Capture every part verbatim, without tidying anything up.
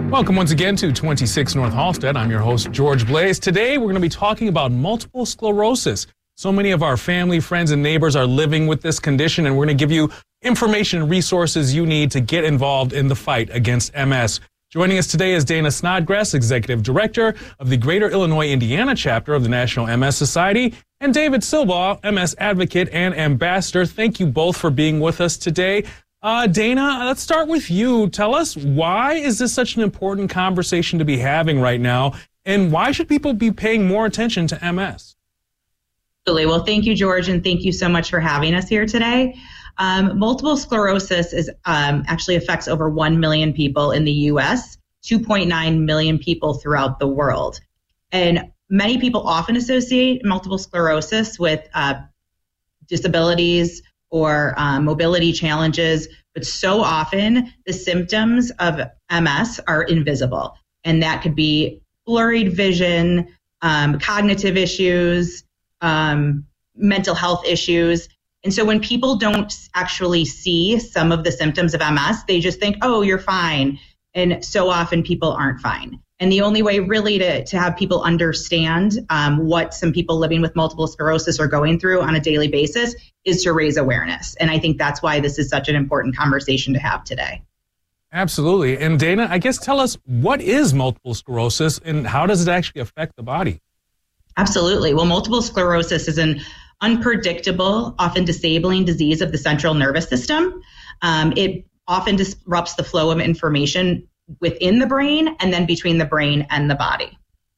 Welcome once again to twenty-six North Halstead. I'm your host, George Blaze. Today, we're going to be talking about multiple sclerosis. So many of our family, friends, and neighbors are living with this condition, and we're going to give you information and resources you need to get involved in the fight against M S. Joining us today is Dana Snodgrass, Executive Director of the Greater Illinois, Indiana chapter of the National M S Society, and David Silbaugh, M S Advocate and Ambassador. Thank you both for being with us today. Uh, Dana, let's start with you. Tell us, why is this such an important conversation to be having right now, and why should people be paying more attention to M S? Absolutely. Well, thank you, George, and thank you so much for having us here today. Um, multiple sclerosis is um, actually affects over one million people in the U S, two point nine million people throughout the world. And many people often associate multiple sclerosis with uh, disabilities or uh, mobility challenges, but so often the symptoms of M S are invisible. And that could be blurred vision, um, cognitive issues, um, mental health issues. And so when people don't actually see some of the symptoms of M S, they just think, oh, you're fine. And so often people aren't fine. And the only way really to, to have people understand um, what some people living with multiple sclerosis are going through on a daily basis is to raise awareness. And I think that's why this is such an important conversation to have today. Absolutely. And Dana, I guess tell us, what is multiple sclerosis and how does it actually affect the body? Absolutely. Well, multiple sclerosis is an unpredictable, often disabling disease of the central nervous system. Um, it often disrupts the flow of information within the brain and then between the brain and the body.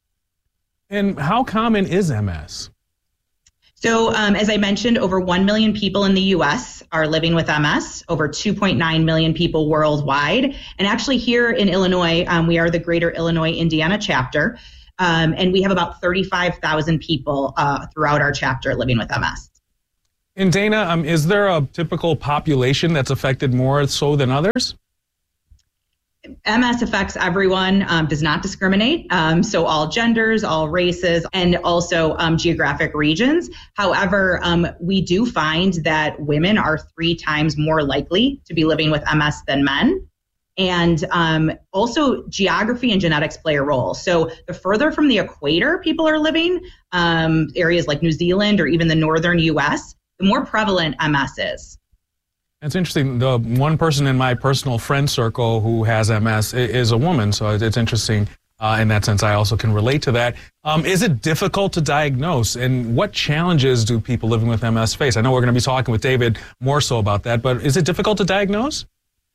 And how common is M S? So um, as I mentioned, over one million people in the U S are living with M S, over two point nine million people worldwide. And actually here in Illinois, um, we are the Greater Illinois, Indiana chapter. Um, and we have about thirty-five thousand people uh, throughout our chapter living with M S. And Dana, um, is there a typical population that's affected more so than others? M S affects everyone, um, does not discriminate. Um, so all genders, all races, and also um, geographic regions. However, um, we do find that women are three times more likely to be living with M S than men. And um, also geography and genetics play a role. So the further from the equator people are living, um, areas like New Zealand or even the northern U S, the more prevalent M S is. That's interesting. The one person in my personal friend circle who has M S is a woman, so it's interesting uh, in that sense. I also can relate to that. Um, is it difficult to diagnose, and what challenges do people living with M S face? I know we're going to be talking with David more so about that, but is it difficult to diagnose?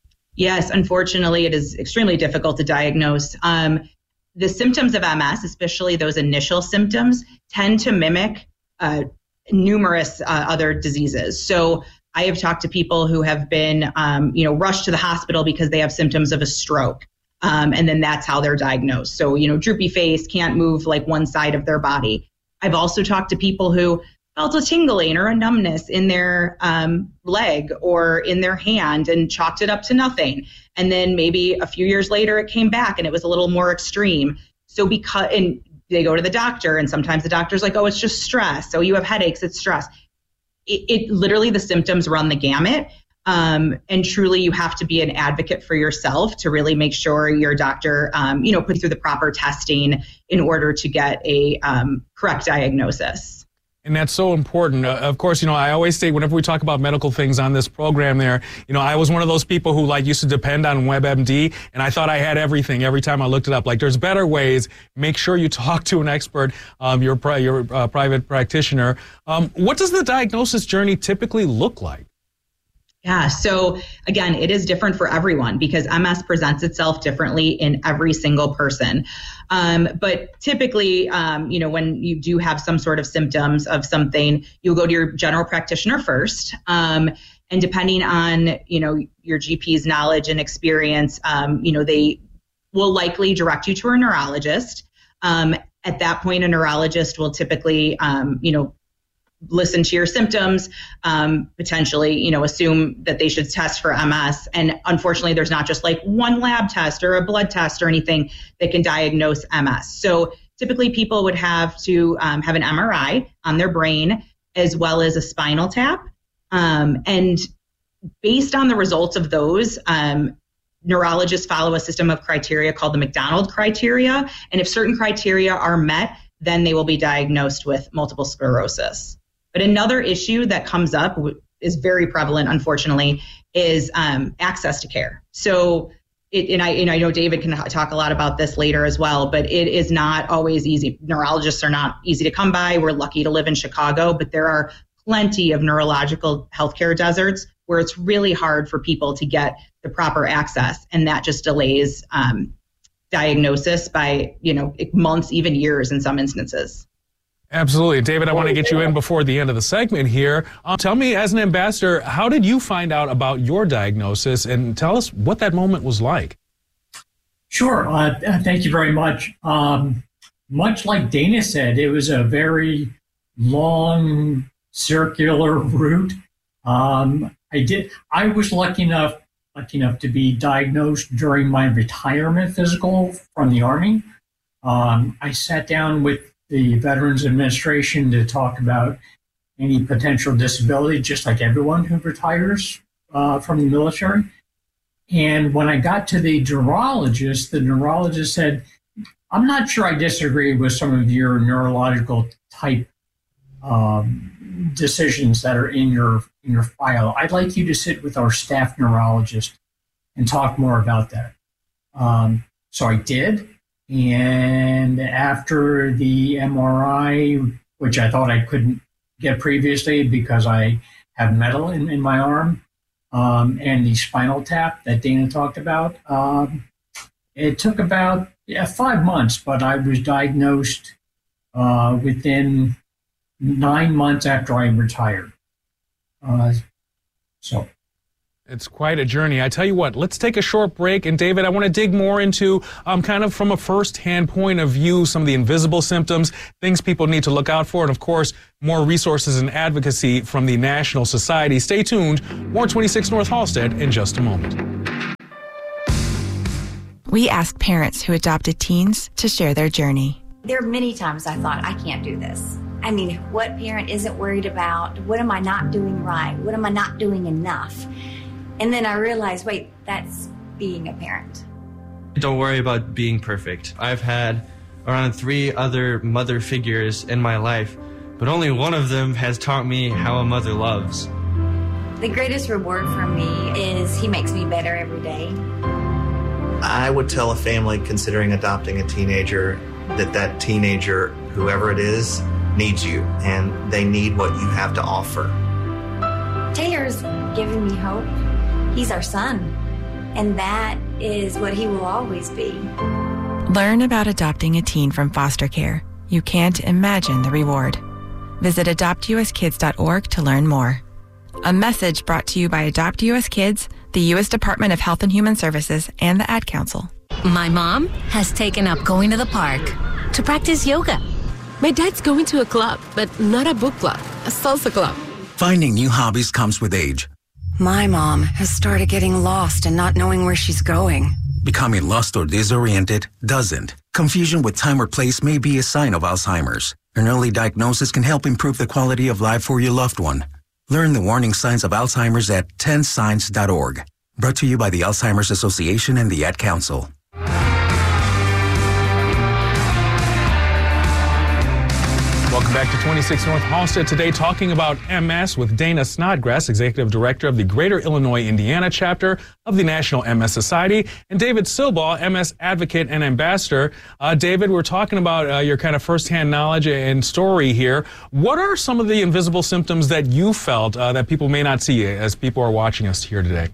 Yes, unfortunately, it is extremely difficult to diagnose. Um, the symptoms of M S, especially those initial symptoms, tend to mimic uh, numerous uh, other diseases. So I have talked to people who have been, um, you know, rushed to the hospital because they have symptoms of a stroke. Um, and then that's how they're diagnosed. So, you know, droopy face, can't move like one side of their body. I've also talked to people who felt a tingling or a numbness in their um, leg or in their hand and chalked it up to nothing. And then maybe a few years later, it came back and it was a little more extreme. So because, and they go to the doctor and sometimes the doctor's like, oh, it's just stress. So you have headaches, it's stress. It, it literally, the symptoms run the gamut. Um, and truly, you have to be an advocate for yourself to really make sure your doctor, um, you know, puts through the proper testing in order to get a um, correct diagnosis. And that's so important. Uh, of course, you know, I always say whenever we talk about medical things on this program there, you know, I was one of those people who like used to depend on WebMD, and I thought I had everything every time I looked it up. Like, there's better ways. Make sure you talk to an expert, um, your, pri- your uh, private practitioner. Um, what does the diagnosis journey typically look like? Yeah, so again, it is different for everyone because M S presents itself differently in every single person. Um, but typically, um, you know, when you do have some sort of symptoms of something, you'll go to your general practitioner first. Um, and depending on, you know, your G P's knowledge and experience, um, you know, they will likely direct you to a neurologist. Um, at that point, a neurologist will typically, um, you know, listen to your symptoms, um, potentially, you know, assume that they should test for M S. And unfortunately, there's not just like one lab test or a blood test or anything that can diagnose M S. So typically people would have to um, have an M R I on their brain as well as a spinal tap. Um, and based on the results of those, um, neurologists follow a system of criteria called the McDonald criteria. And if certain criteria are met, then they will be diagnosed with multiple sclerosis. But another issue that comes up, is very prevalent, unfortunately, is um, access to care. So, it, and, I, and I know David can talk a lot about this later as well, but it is not always easy. Neurologists are not easy to come by. We're lucky to live in Chicago, but there are plenty of neurological healthcare deserts where it's really hard for people to get the proper access, and that just delays um, diagnosis by, you know, months, even years in some instances. Absolutely. David, I want to get you in before the end of the segment here. Uh, tell me, as an ambassador, how did you find out about your diagnosis, and tell us what that moment was like? Sure. Uh, thank you very much. Um, much like Dana said, it was a very long, circular route. Um, I did. I was lucky enough, lucky enough to be diagnosed during my retirement physical from the Army. Um, I sat down with the Veterans Administration to talk about any potential disability, just like everyone who retires uh, from the military. And when I got to the neurologist, the neurologist said, I'm not sure I disagree with some of your neurological type um, decisions that are in your in your file. I'd like you to sit with our staff neurologist and talk more about that. Um, so I did. And after the M R I, which I thought I couldn't get previously because I have metal in, in my arm, um, and the spinal tap that Dana talked about, um, it took about yeah, five months, but I was diagnosed uh, within nine months after I retired. Uh, so. It's quite a journey. I tell you what, let's take a short break. And David, I want to dig more into um, kind of from a first-hand point of view, some of the invisible symptoms, things people need to look out for, and of course, more resources and advocacy from the National Society. Stay tuned. More twenty-six North Halsted in just a moment. We asked parents who adopted teens to share their journey. There are many times I thought, I can't do this. I mean, what parent isn't worried about? What am I not doing right? What am I not doing enough? And then I realized, wait, that's being a parent. Don't worry about being perfect. I've had around three other mother figures in my life, but only one of them has taught me how a mother loves. The greatest reward for me is he makes me better every day. I would tell a family considering adopting a teenager that that teenager, whoever it is, needs you, and they need what you have to offer. Taylor's given me hope. He's our son, and that is what he will always be. Learn about adopting a teen from foster care. You can't imagine the reward. Visit adopt u s kids dot org to learn more. A message brought to you by Adopt U S Kids, the U S Department of Health and Human Services, and the Ad Council. My mom has taken up going to the park to practice yoga. My dad's going to a club, but not a book club, a salsa club. Finding new hobbies comes with age. My mom has started getting lost and not knowing where she's going. Becoming lost or disoriented doesn't. Confusion with time or place may be a sign of Alzheimer's. An early diagnosis can help improve the quality of life for your loved one. Learn the warning signs of Alzheimer's at ten signs dot org. Brought to you by the Alzheimer's Association and the Ad Council. Welcome back to twenty-six North Halsted. Today talking about M S with Dana Snodgrass, Executive Director of the Greater Illinois, Indiana chapter of the National M S Society, and David Silbaugh, M S Advocate and Ambassador. Uh, David, we're talking about uh, your kind of firsthand knowledge and story here. What are some of the invisible symptoms that you felt uh, that people may not see as people are watching us here today?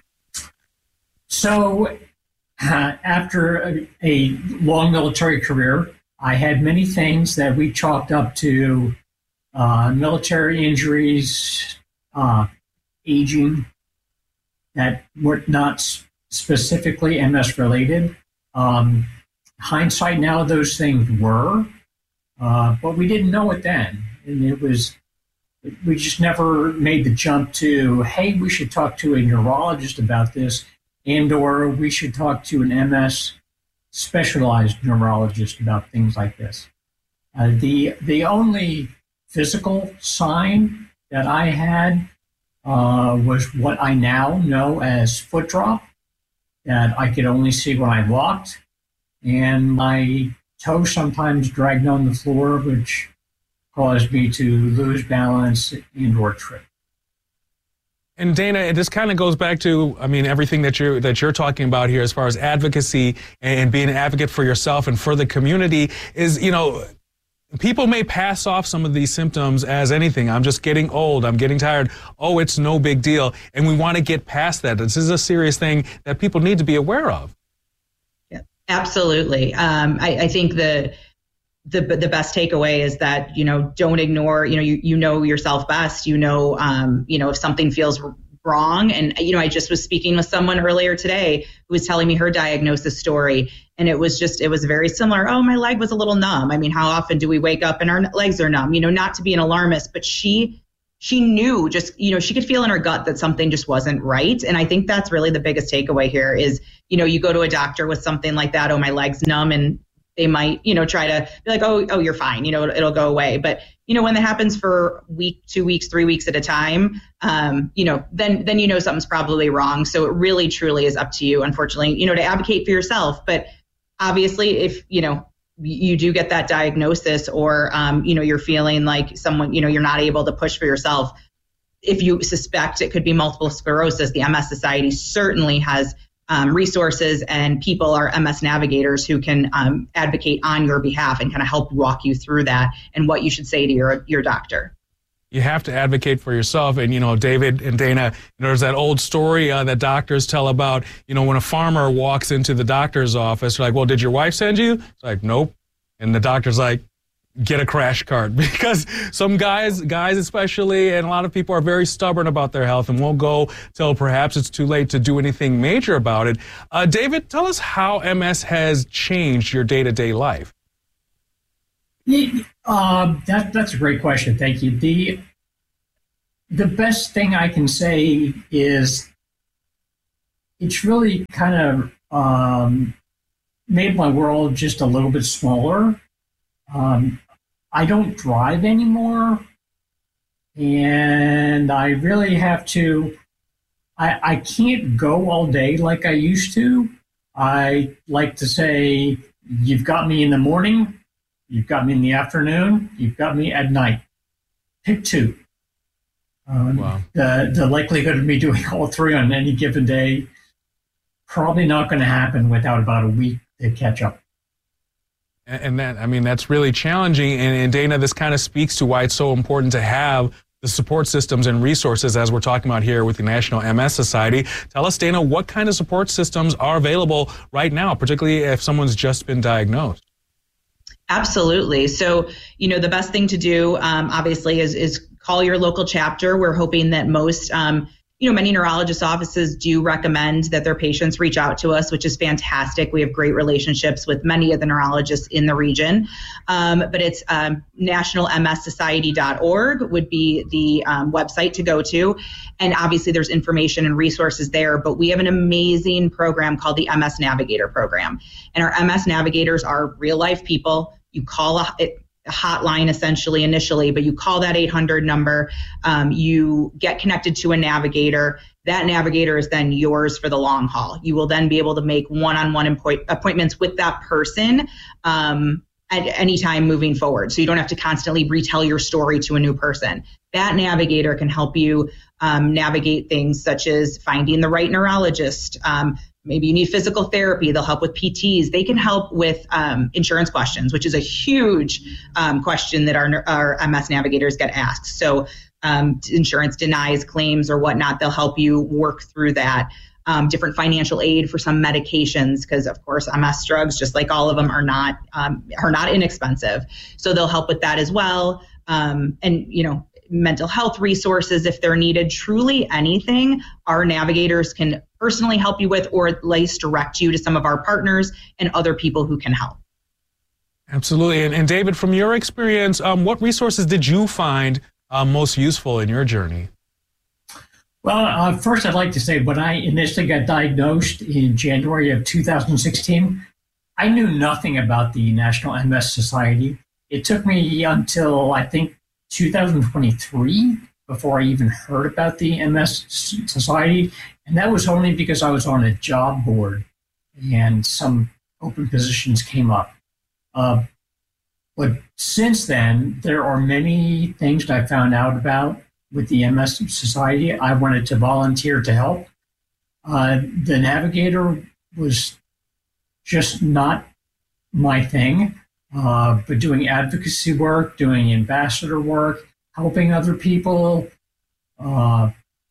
So uh, after a, a long military career, I had many things that we chalked up to uh, military injuries, uh, aging, that were not specifically M S related. Um, hindsight now, those things were, uh, but we didn't know it then. And it was, we just never made the jump to, hey, we should talk to a neurologist about this, and or we should talk to an M S specialized neurologist about things like this. Uh, the the only physical sign that I had uh, was what I now know as foot drop. that I could only see when I walked, and my toe sometimes dragged on the floor, which caused me to lose balance and or trip. And Dana, this kind of goes back to, I mean, everything that you're that you're talking about here as far as advocacy and being an advocate for yourself and for the community is, you know, people may pass off some of these symptoms as anything. I'm just getting old. I'm getting tired. Oh, it's no big deal. And we want to get past that. This is a serious thing that people need to be aware of. Yeah, absolutely. Um, I, I think the The, the best takeaway is that, you know, don't ignore, you know, you, you know yourself best, you know, um, you know, if something feels wrong. And, you know, I just was speaking with someone earlier today who was telling me her diagnosis story. And it was just, it was very similar. Oh, my leg was a little numb. I mean, how often do we wake up and our legs are numb? You know, not to be an alarmist, but she, she knew just, you know, she could feel in her gut that something just wasn't right. And I think that's really the biggest takeaway here is, you know, you go to a doctor with something like that. Oh, my leg's numb. And they might, you know, try to be like, oh, oh, you're fine. You know, it'll go away. But, you know, when that happens for a week, two weeks, three weeks at a time, um, you know, then, then, you know, something's probably wrong. So it really, truly is up to you, unfortunately, you know, to advocate for yourself. But obviously, if, you know, you do get that diagnosis or, um, you know, you're feeling like someone, you know, you're not able to push for yourself. If you suspect it could be multiple sclerosis, the M S Society certainly has Um, resources and people are M S navigators who can um, advocate on your behalf and kind of help walk you through that and what you should say to your your doctor. You have to advocate for yourself. And, you know, David and Dana, you know, there's that old story uh, that doctors tell about, you know, when a farmer walks into the doctor's office, like, well, did your wife send you? It's like, nope. And the doctor's like, get a crash cart, because some guys, guys especially, and a lot of people are very stubborn about their health and won't go till perhaps it's too late to do anything major about it. Uh, David, tell us how M S has changed your day-to-day life. Uh, that, that's a great question. Thank you. The, the best thing I can say is it's really kind of um, made my world just a little bit smaller. Um, I don't drive anymore, and I really have to, I, I can't go all day like I used to. I like to say, you've got me in the morning, you've got me in the afternoon, you've got me at night. Pick two. Um, wow. The, the likelihood of me doing all three on any given day, probably not going to happen without about a week to catch up. And that, I mean, that's really challenging. And, and Dana, this kind of speaks to why it's so important to have the support systems and resources as we're talking about here with the National M S Society. Tell us, Dana, what kind of support systems are available right now, particularly if someone's just been diagnosed? Absolutely. So, you know, the best thing to do, um, obviously, is, is call your local chapter. We're hoping that most um, you know, many neurologist offices do recommend that their patients reach out to us, which is fantastic. We have great relationships with many of the neurologists in the region. Um, but it's um, national m s society dot org would be the um, website to go to. And obviously there's information and resources there, but we have an amazing program called the M S Navigator program. And our M S Navigators are real life people. You call a, it, a hotline essentially initially, but you call that eight hundred number, um, you get connected to a navigator. That navigator is then yours for the long haul. You will then be able to make one-on-one appoint- appointments with that person um, at any time moving forward. So you don't have to constantly retell your story to a new person. That navigator can help you um, navigate things such as finding the right neurologist. Um, maybe you need physical therapy. They'll help with P Ts. They can help with um, insurance questions, which is a huge um, question that our, our M S navigators get asked. So um, insurance denies claims or whatnot. They'll help you work through that. Um, different financial aid for some medications, because of course M S drugs, just like all of them, are not um, are not inexpensive. So they'll help with that as well. Um, and you know, mental health resources if they're needed. Truly anything our navigators can personally help you with, or at least direct you to some of our partners and other people who can help. Absolutely. And, and David, from your experience, um, what resources did you find uh, most useful in your journey? Well, uh, first I'd like to say when I initially got diagnosed in January of two thousand sixteen, I knew nothing about the National M S Society. It took me until I think two thousand twenty-three before I even heard about the M S Society. And that was only because I was on a job board and some open positions came up. Uh, but since then, there are many things that I found out about with the M S Society. I wanted to volunteer to help. Uh, the Navigator was just not my thing, uh, but doing advocacy work, doing ambassador work, helping other people, uh,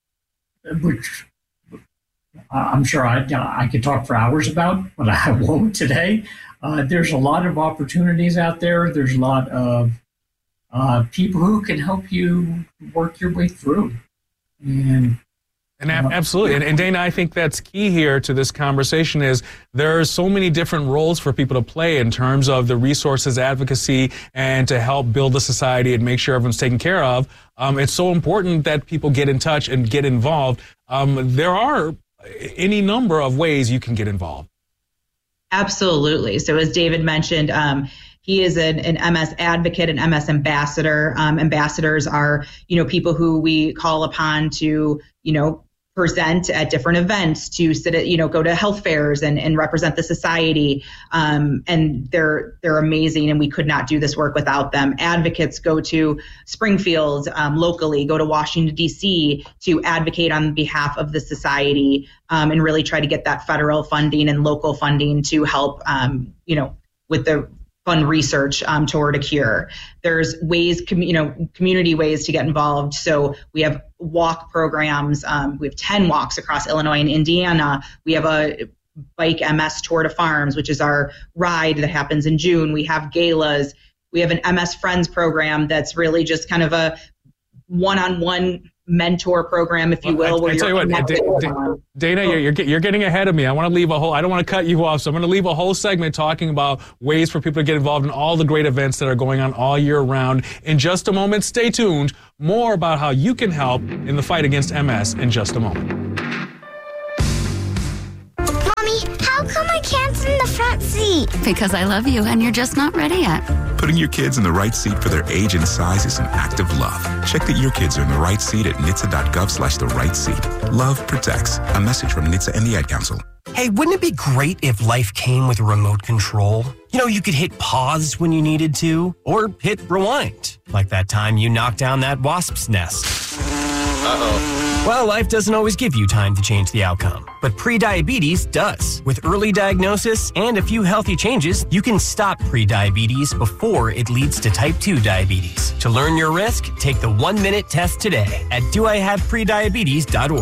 which I'm sure I, I could talk for hours about, but I won't today. Uh, there's a lot of opportunities out there. There's a lot of uh, people who can help you work your way through. And And absolutely. And, and Dana, I think that's key here to this conversation is there are so many different roles for people to play in terms of the resources, advocacy, and to help build a society and make sure everyone's taken care of. Um, it's so important that people get in touch and get involved. Um, there are any number of ways you can get involved. Absolutely. So as David mentioned, um, he is an, an M S advocate, an M S ambassador. Um, ambassadors are, you know, people who we call upon to, you know, present at different events, to sit at, you know, go to health fairs and, and represent the society. Um, and they're they're amazing, and we could not do this work without them. Advocates go to Springfield um, locally, go to Washington, D C to advocate on behalf of the society um, and really try to get that federal funding and local funding to help, um, you know, with the fund research um, toward a cure. There's ways, com- you know, community ways to get involved. So we have walk programs. Um, we have ten walks across Illinois and Indiana. We have a Bike M S Tour de Farms, which is our ride that happens in June. We have galas. We have an M S Friends program that's really just kind of a one-on-one mentor program, if you will. I, where I tell you you're what, D- D- Dana, you're, you're you're getting ahead of me. I want to leave a whole. I don't want to cut you off, so I'm going to leave a whole segment talking about ways for people to get involved in all the great events that are going on all year round. In just a moment, stay tuned. More about how you can help in the fight against M S in just a moment. Mommy, how come I can't sit in the front seat? Because I love you and you're just not ready yet. Putting your kids in the right seat for their age and size is an act of love. Check that your kids are in the right seat at N H T S A dot gov slash the right seat. Love protects. A message from N H T S A and the Ad Council. Hey, wouldn't it be great if life came with a remote control? You know, you could hit pause when you needed to, or hit rewind, like that time you knocked down that wasp's nest. Uh-oh. Well, life doesn't always give you time to change the outcome, but prediabetes does. With early diagnosis and a few healthy changes, you can stop prediabetes before it leads to type two diabetes. To learn your risk, take the one-minute test today at do I have prediabetes dot org.